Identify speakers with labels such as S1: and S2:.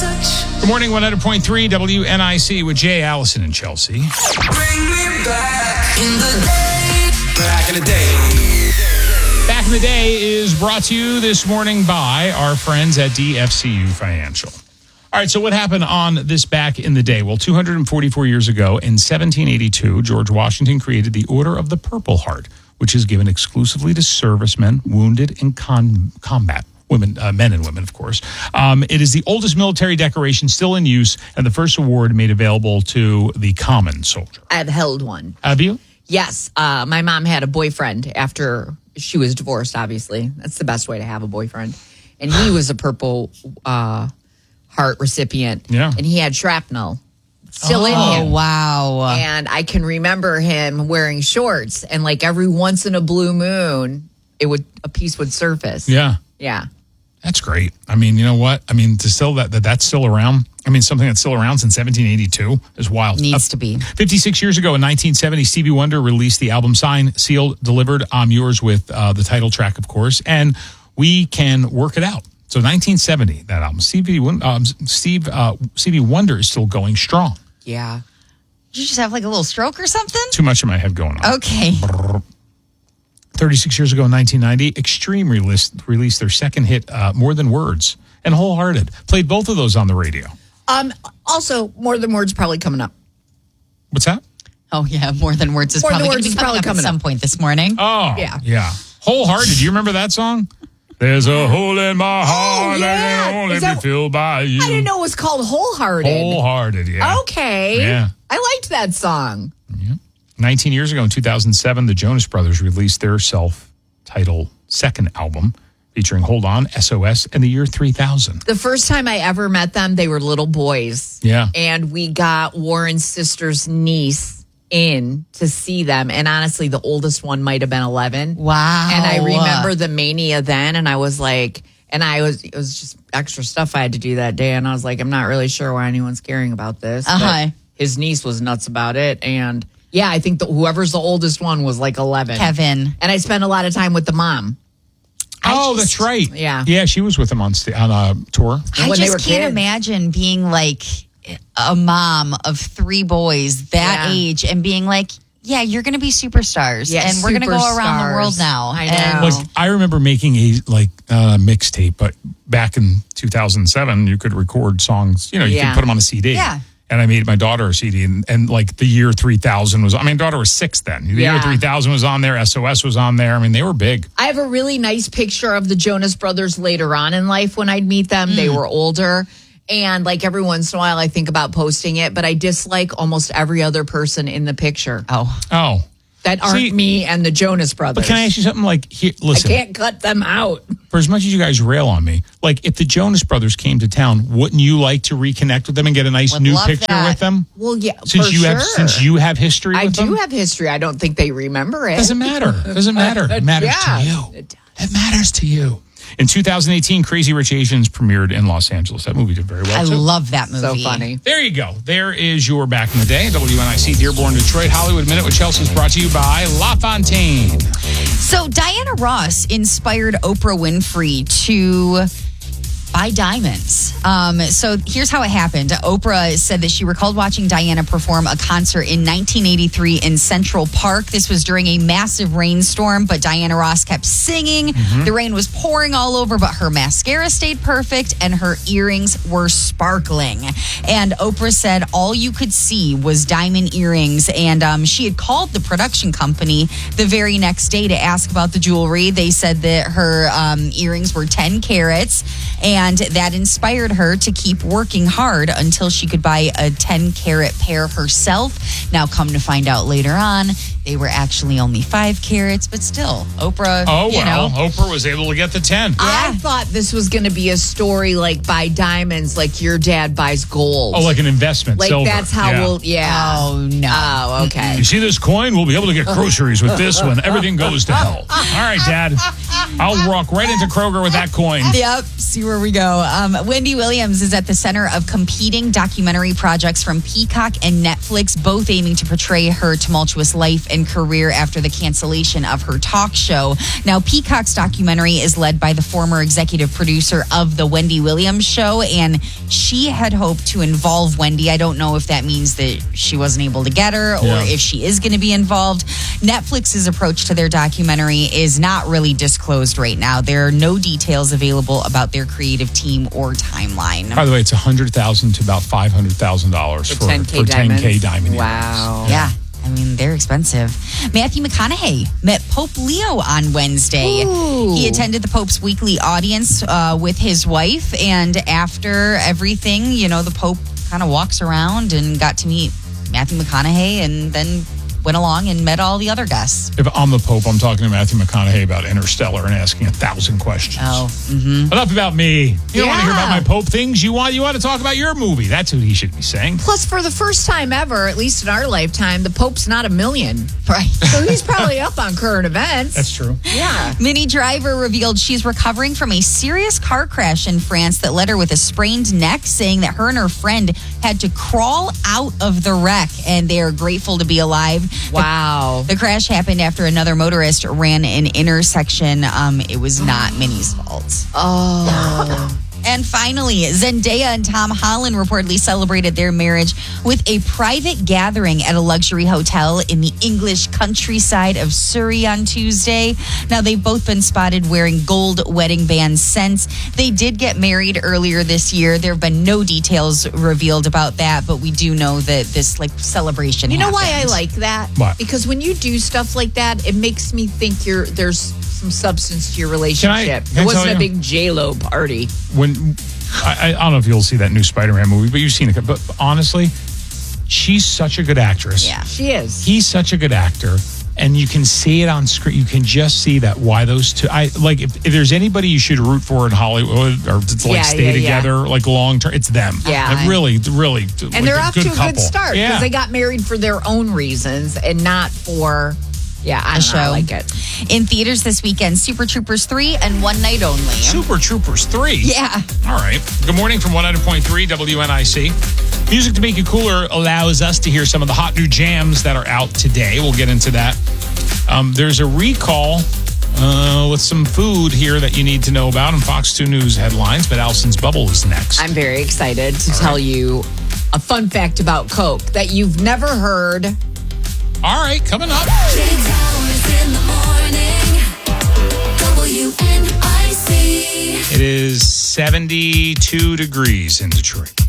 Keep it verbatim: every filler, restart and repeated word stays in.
S1: Good morning, one hundred point three W N I C with Jay, Allison, and Chelsea.
S2: Bring me back in the day. Back in the day.
S1: Back in the Day is brought to you this morning by our friends at D F C U Financial. All right, so what happened on this Back in the Day? Well, two hundred forty-four years ago, in seventeen eighty-two, George Washington created the Order of the Purple Heart, which is given exclusively to servicemen wounded in con- combat. Women, uh, men and women, of course. Um, it is the oldest military decoration still in use and the first award made available to the common soldier.
S3: I've held one.
S1: Have you?
S3: Yes. Uh, my mom had a boyfriend after she was divorced, obviously. That's the best way to have a boyfriend. And he was a Purple uh, Heart recipient.
S1: Yeah.
S3: And he had shrapnel still
S4: oh,
S3: in him.
S4: wow.
S3: And I can remember him wearing shorts. And like every once in a blue moon, it would a piece would surface.
S1: Yeah.
S3: Yeah.
S1: That's great. I mean, you know what? I mean, to still that, that that's still around. I mean, something that's still around since seventeen eighty-two is wild.
S4: Needs
S1: uh,
S4: to be.
S1: fifty-six years ago in nineteen seventy, Stevie Wonder released the album Signed, Sealed, Delivered, I'm Yours with uh, the title track, of course, and We Can Work It Out. So nineteen seventy, that album. Stevie, um, Steve, uh, Stevie Wonder is still going strong.
S3: Yeah.
S4: Did you just have like a little stroke or something?
S1: Too much in my head going on.
S4: Okay.
S1: thirty-six years ago in nineteen ninety, Extreme released, released their second hit, uh, More Than Words, and Wholehearted. Played both of those on the radio.
S3: Um. Also, More Than Words probably coming up.
S1: What's that?
S4: Oh, yeah. More Than Words is
S3: More Than
S4: probably going
S3: Words
S4: to be
S3: is
S4: coming
S3: probably
S4: up
S3: coming
S4: at some
S3: up.
S4: point this morning.
S1: Oh,
S3: Yeah.
S1: yeah. Wholehearted. Do you remember that song? There's a hole in my heart
S3: yeah.
S1: that can only
S3: Is that-
S1: be filled by you.
S3: I didn't know it was called Wholehearted.
S1: Wholehearted, yeah.
S3: Okay.
S1: Yeah.
S3: I liked that song.
S1: nineteen years ago in two thousand seven, the Jonas Brothers released their self-titled second album featuring Hold On, S O S, and the year three thousand.
S3: The first time I ever met them, they were little boys.
S1: Yeah.
S3: And we got Warren's sister's niece in to see them. And honestly, the oldest one might have been eleven.
S4: Wow.
S3: And I remember the mania then, and I was like, and I was, it was just extra stuff I had to do that day. And I was like, I'm not really sure why anyone's caring about this. But
S4: Uh-huh.
S3: his niece was nuts about it. And yeah, I think that whoever's the oldest one was like eleven.
S4: Kevin.
S3: And I spent a lot of time with the mom.
S1: Oh,
S4: just-
S1: that's right.
S3: Yeah.
S1: Yeah, she was with them on, st- on a tour.
S4: I
S3: when
S4: just
S3: they were
S4: can't
S3: kids.
S4: imagine being like a mom of three boys that
S3: Yeah.
S4: age and being like, yeah, you're going to be superstars.
S3: Yeah,
S4: and we're going to go around the world
S3: superstars.
S4: now.
S3: I
S4: And
S3: know.
S1: Like, I remember making a like uh, mixtape, but back in two thousand seven, you could record songs. You know, you
S3: Yeah.
S1: could put them on a C D.
S4: Yeah.
S1: And I made my daughter a C D, and, and like the year three thousand was. I mean, daughter was six then. The year
S3: Yeah.
S1: three thousand was on there. S O S was on there. I mean, they were big.
S3: I have a really nice picture of the Jonas Brothers later on in life when I'd meet them. They were older. And like every once in a while, I think about posting it, but I dislike almost every other person in the picture
S4: oh,
S1: Oh,
S3: that aren't
S1: See,
S3: me and the Jonas Brothers.
S1: but can I ask you something? Like, here,
S3: I
S1: listen.
S3: can't cut them out.
S1: For as much as you guys rail on me, like if the Jonas Brothers came to town, wouldn't you like to reconnect with them and get a nice
S4: Would
S1: new
S4: love
S1: picture
S4: that.
S1: with them?
S3: Well, yeah,
S1: Since
S3: for
S1: you
S3: sure.
S1: have since you have history
S3: I
S1: with
S3: do
S1: them,
S3: have history. I don't think they remember it.
S1: doesn't matter. Doesn't matter. It matters
S3: Yeah.
S1: to you.
S3: It
S1: It matters to you. In two thousand eighteen, Crazy Rich Asians premiered in Los Angeles. That movie did very well.
S4: I
S1: too.
S4: love that movie.
S3: So funny.
S1: There you go. There is your Back in the Day. W N I C Dearborn, Detroit. Hollywood Minute with Chelsea is brought to you by La Fontaine.
S4: So Diana Ross inspired Oprah Winfrey to buy diamonds. Um, so here's how it happened. Oprah said that she recalled watching Diana perform a concert in nineteen eighty-three in Central Park. This was during a massive rainstorm, but Diana Ross kept singing.
S1: Mm-hmm.
S4: The rain was pouring all over, but her mascara stayed perfect and her earrings were sparkling. And Oprah said all you could see was diamond earrings. And um, she had called the production company the very next day to ask about the jewelry. They said that her um, earrings were ten carats, and that inspired her to keep working hard until she could buy a ten carat pair herself. Now, come to find out later on, they were actually only five carats, but still, Oprah,
S1: Oh,
S4: you
S1: well,
S4: know.
S1: Oprah was able to get the ten.
S3: I thought this was going to be a story like buy diamonds, like your dad buys gold.
S1: Oh, like an investment,
S3: like
S1: silver.
S3: that's how
S1: Yeah.
S3: we'll, yeah.
S4: Oh, no.
S3: Oh, okay.
S1: You see this coin? We'll be able to get groceries with this one. Everything goes to hell. All right, Dad. I'll walk right into Kroger with that coin.
S4: Yep, see where we go. Um, Wendy Williams is at the center of competing documentary projects from Peacock and Netflix, both aiming to portray her tumultuous life and career after the cancellation of her talk show. Now, Peacock's documentary is led by the former executive producer of The Wendy Williams Show, and she had hoped to involve Wendy. I don't know if that means that she wasn't able to get her or
S1: Yeah.
S4: if she is going to be involved. Netflix's approach to their documentary is not really disclosed right now. There are no details available about their creative team or timeline.
S1: By the way, it's one hundred thousand dollars to about five hundred thousand dollars for,
S3: ten K
S1: for ten K
S3: diamonds.
S1: diamond
S3: Wow.
S4: Yeah. I mean, they're expensive. Matthew McConaughey met Pope Leo on Wednesday.
S3: Ooh.
S4: He attended the Pope's weekly audience uh, with his wife. And after everything, you know, the Pope kind of walks around and got to meet Matthew McConaughey and then went along and met all the other guests.
S1: If I'm the Pope, I'm talking to Matthew McConaughey about Interstellar and asking a thousand questions.
S4: Oh, mm-hmm.
S1: Enough about me. You don't want to hear about
S3: Yeah.
S1: my Pope things. You want you want to talk about your movie. That's what he should be saying.
S3: Plus, for the first time ever, at least in our lifetime, the Pope's not a million.
S4: Right.
S3: So he's probably up on current events.
S1: That's true.
S3: Yeah.
S4: Minnie Driver revealed she's recovering from a serious car crash in France that led her with a sprained neck, saying that her and her friend had to crawl out of the wreck, and they are grateful to be alive.
S3: Wow.
S4: The crash happened after another motorist ran an intersection. Um, it was not Minnie's fault.
S3: Oh.
S4: And finally, Zendaya and Tom Holland reportedly celebrated their marriage with a private gathering at a luxury hotel in the English countryside of Surrey on Tuesday. Now, they've both been spotted wearing gold wedding bands since. They did get married earlier this year. There have been no details revealed about that, but we do know that this like celebration
S3: You know why I
S4: happened.
S3: like that?
S1: What?
S3: Because when you do stuff like that, it makes me think you're there's some substance to your relationship.
S1: can I
S3: it wasn't
S1: tell
S3: a
S1: you?
S3: big J-Lo party.
S1: When I, I don't know if you'll see that new Spider-Man movie, but you've seen it. But honestly, she's such a good actress.
S4: Yeah.
S3: She is.
S1: He's such a good actor. And you can see it on screen. You can just see that why those two. I like if, if there's anybody you should root for in Hollywood or to like
S3: Yeah,
S1: stay
S3: yeah,
S1: together like long term, it's them.
S3: Yeah.
S1: Like, really, really.
S3: and
S1: like
S3: they're
S1: a
S3: off
S1: good
S3: to a
S1: couple.
S3: good start because
S1: Yeah.
S3: they got married for their own reasons and not for, yeah, I
S4: A
S3: don't know, I
S4: show.
S3: like it.
S4: In theaters this weekend, Super Troopers three and One Night Only.
S1: Super Troopers three.
S4: Yeah.
S1: All right. Good morning from one hundred point three W N I C. Music to make you cooler allows us to hear some of the hot new jams that are out today. We'll get into that. Um, there's a recall uh, with some food here that you need to know about in Fox two News headlines, but Allison's Bubble is next.
S3: I'm very excited to tell you a fun fact about Coke that you've never heard.
S1: All right, coming up.
S2: Jay Towers in the morning. W N I C.
S1: It is seventy-two degrees in Detroit.